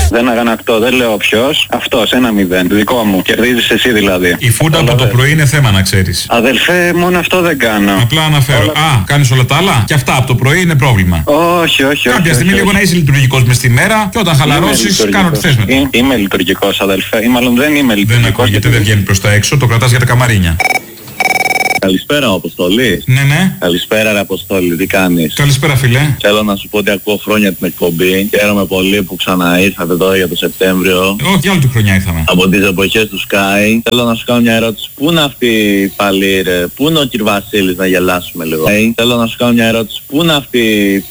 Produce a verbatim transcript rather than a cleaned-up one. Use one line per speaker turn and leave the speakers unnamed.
Δεν αγανακτώ, δεν λέω ποιος. Αυτός, ένα μηδέν. Δικό μου. Κερδίζεις εσύ δηλαδή.
Η φούντα από το πρωί είναι θέμα να ξέρεις.
Αδελφέ, μόνο αυτό δεν κάνω.
Απλά αναφέρω. Όλα... Α, κάνεις όλα τα άλλα. Και αυτά από το πρωί είναι πρόβλημα.
Όχι, όχι, όχι.
Κάποια στιγμή λίγο να είσαι λειτουργικός μες τη μέρα και όταν χαλαρώσεις, κάνω τι θες μετά.
Είμαι, είμαι λειτουργικός, αδελφέ. Ή μάλλον δεν είμαι λειτουργικός.
Δεν ακούγεται, δεν βγαίνει προς τα έξω, το κρατάς για τα καμαρίνια.
Καλησπέρα, Αποστολή.
Ναι, ναι.
Καλησπέρα, ρε Αποστολή, τι κάνεις?
Καλησπέρα, φίλε.
Θέλω να σου πω ότι ακούω χρόνια την εκπομπή. Χαίρομαι πολύ που ξαναήρθατε τώρα για το Σεπτέμβριο.
Όχι, άλλη του χρονιά ήρθαμε.
Από τις εποχές του Sky. Θέλω να σου κάνω μια ερώτηση. Πού είναι αυτή η παλή, ρε? Πού είναι ο κ. Βασίλης, να γελάσουμε λίγο? Hey, θέλω να σου κάνω μια ερώτηση. Πού είναι αυτή